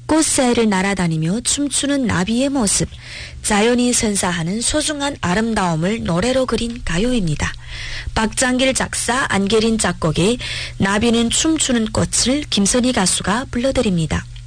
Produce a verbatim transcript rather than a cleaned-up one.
꽃새를 날아다니며 춤추는 나비의 모습, 자연이 선사하는 소중한 아름다움을 노래로 그린 가요입니다. 박장길 작사, 안계린 작곡의 나비는 춤추는 꽃을 김선희 가수가 불러드립니다.